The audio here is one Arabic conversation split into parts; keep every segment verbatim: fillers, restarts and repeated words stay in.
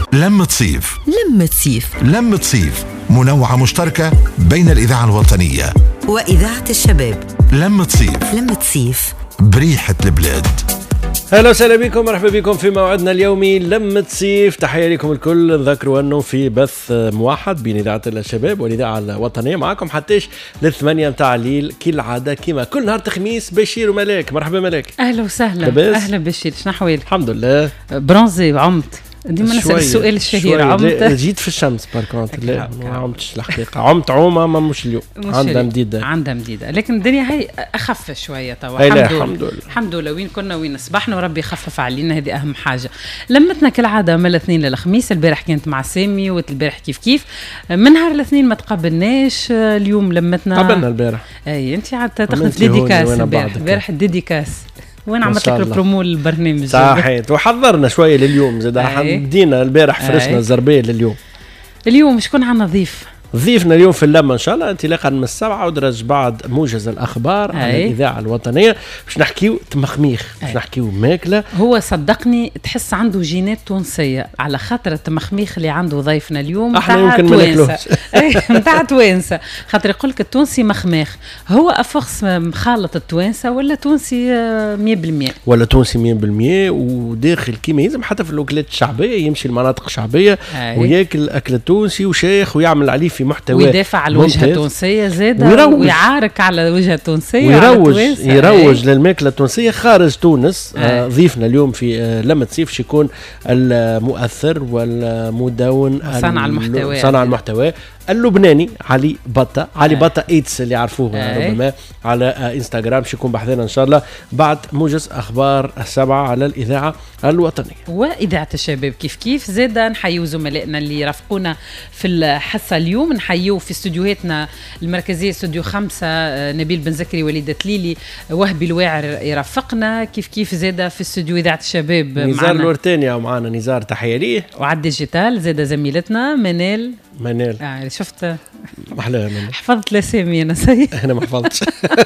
لمة صيف. لمة صيف. لمة صيف منوعة مشتركة بين الإذاعة الوطنية وإذاعة الشباب. لمة صيف. لمة صيف بريحة البلاد. اهلا وسهلا بكم، مرحبا بكم في موعدنا اليومي لمة صيف. تحية لكم الكل. نذكروا انه في بث موحد بين اذاعة الشباب والاذاعة الوطنية، معكم حتىش للثمانية متاع الليل كالعادة كما كل نهار خميس. بشير وملاك، مرحبا ملاك. اهلا وسهلا. لباس. اهلا بشير، شنو احوالك؟ الحمد لله. برونزي عمت ديما نسأل السؤال الشهير. عمت جيت في الشمس باركونت. لا ما عمتش الحقيقة، عمت عومة ما مش اليوم، عندها مديدة عندها مديدة، لكن الدنيا هي أخف شوية توا. الحمد, الحمد لله. الحمد لله. وين كنا وين صبحنا وربي يخفف علينا، هذه أهم حاجة. لمتنا كالعادة من الاثنين للخميس. البارح كانت مع سامي والبارح كيف كيف. من نهار الاثنين ما تقابلناش، اليوم لمتنا قابلنا البارح. أي أنت عاد تاخذ ديديكاس البارح. البارح الديديكاس وين عملت لك البرومو للبرنامج؟ صحيت، وحضرنا شويه لليوم زاد. بدينا البارح فرشنا الزربيه لليوم. اليوم شكون عنا ضيف؟ ضيفنا اليوم في اللمة إن شاء الله انطلاقا من السبعة ودرج بعد موجز الأخبار على الإذاعة الوطنية. باش نحكيو تمخميخ، باش نحكيو ماكلة. هو صدقني تحس عنده جينات تونسية، على خاطر التمخميخ اللي عنده ضيفنا اليوم احنا يمكن ما ناكلوش نتاع توانسة، خاطر يقول لك التونسي مخماخ. هو أفخص مخالط التوانسة ولا تونسي مية بالمية؟ ولا تونسي مية بالمية وداخل كيما يلزم، حتى في الوكلات الشعبية يمشي المناطق الشعبية وياكل أكل تونسي وشيخ ويعمل عليه في محتوى، ويدافع على الوجهة التونسية زادة، ويروج ويعارك على الوجهة التونسية، ويروج يروج للماكلة التونسية خارج تونس. آه ضيفنا اليوم في آه لمة صيف شيكون المؤثر والمدون صانع المحتوى صانع المحتوى اللبناني علي بطة. علي بطة ايتس اللي يعرفوه ربما على آه انستغرام. شيكون بحثنا ان شاء الله بعد موجز اخبار السبعة على الاذاعة الوطنية واذاعة الشباب. كيف كيف زادة نحيو زملائنا اللي رافقونا في الحصة اليوم. نحيو في استوديوهاتنا المركزية استوديو خمسة نبيل بن زكري، وليدة ليلي، وهبي الواعر يرافقنا. كيف كيف زادة في استوديو إذاعة الشباب نزار الورتاني معنا. نزار تحية ليه. وعد ديجيتال زادة زميلتنا منال. منال آه شفت محلاها منال. حفظت الاسامي انا سي انا ما حفظتش.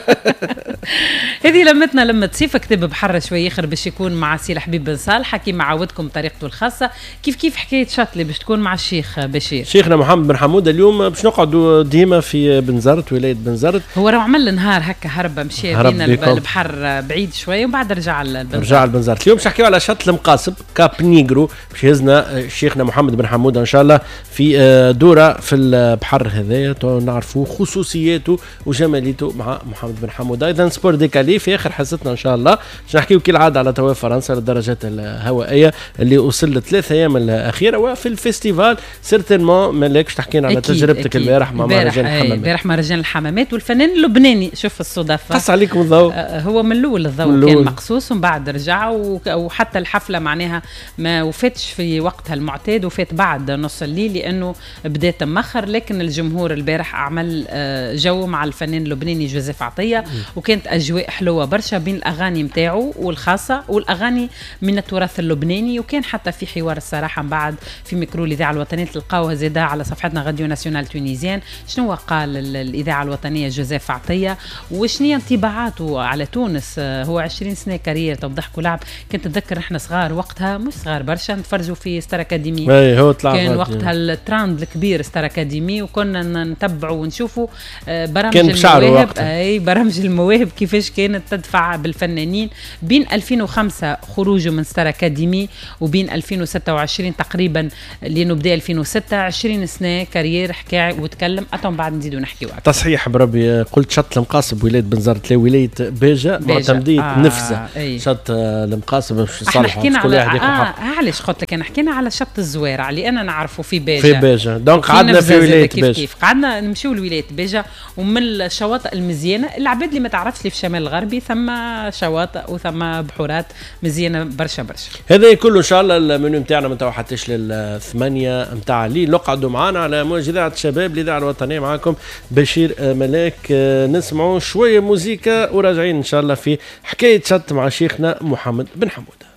هذه لمتنا لمة صيف. كتاب بحر شوي اخر باش يكون مع سي الحبيب بن صالح كيما عودكم طريقته الخاصه. كيف كيف حكايه شاطلي باش تكون مع الشيخ بشير. شيخنا محمد بن حمود اليوم باش نقعدوا ديما في بنزرت، ولايه بنزرت. هو راه عمل نهار هكا هربه مشى بينا البحر بعيد شويه وبعد رجع للبنزرت. رجع للبنزرت. اليوم باش نحكيو على شط المقاصب كاب نيجرو. باش يهزنا شيخنا محمد بن حمود ان شاء الله في دوره في البحر هذايا نعرفوا خصوصياته وجماليته مع محمد بن حمود. ايضا سبور ديكالي في اخر حصتنا ان شاء الله باش نحكيو كالعاده على توا فرنسا للدرجات الهوائيه اللي وصل لثلاث ايام الاخيره. وفي الفيستيفال سيرتينمون مالكش تحكينا على تجربتك البارح مع مهرجان الحمامات. البارح مهرجان الحمامات والفنان اللبناني. شوف الصدفه قص عليكم الضوء. آه هو من الاول الضوء كان مقصوص ومن بعد رجع، وحتى الحفله معناها ما وفاتش في وقتها المعتاد، وفات بعد نص الليل لانه بدات مخر. لكن الجمهور البارح عمل جو مع الفنان اللبناني جوزيف عطيه، وكانت اجواء حلوه برشا بين الاغاني متاعو والخاصه والاغاني من التراث اللبناني. وكان حتى في حوار الصراحه من بعد في ميكرو الاذاعه الوطنيه، تلقاوها زاده على صفحتنا غاديو ناسيونال تونيزيان. شنو قال الاذاعه الوطنيه جوزيف عطيه وشنو انطباعاته على تونس؟ هو عشرين سنه كارير وضحك ولعب. كنت اتذكر احنا صغار وقتها، مش صغار برشا، نتفرجوا في ستار اكاديمي. كان وقتها التراند الكبير ستار اكاديمي، وكنا نتبعوا ونشوفوا برامج المواهب. اي برامج المواهب كيفاش كانت تدفع بالفنانين بين ألفين وخمسة خروجه من ستار اكاديمي وبين ألفين وستة وعشرين تقريبا لانه بدا ألفين وستة. عشرين سنه كارير حكى وتكلم. اتم بعد نزيدوا نحكيوا اكثر. تصحيح بربي، قلت شط المقاصب ولايه بنزرت لا ولايه بيجا معتمديه آه نفسه. أي. شط المقاصب باش يصلحوا حكينا على اه علاش قلت لك انا حكينا على شط الزوارع اللي انا نعرفه في بيجا. في بيجا دونك قعدنا في ولايه كيف بيجا. كيف قعدنا نمشيو لولايه بيجا، ومن الشواطئ المزيانه العباد اللي ما تعرفش اللي في الشمال الغربي ثم شواطئ وثم بحورات مزيانه برشا برشا. هذا كله ان شاء الله المنيو نتاعنا ما توحتش للثمانيه نتاع الليل. نقعدوا معنا على موجة اذاعه الشباب الاذاعه الوطنيه. معكم بشير ملاك. نسمعوا شويه موسيقى وراجعين ان شاء الله في حكايه شط مع شيخنا محمد بن حمود.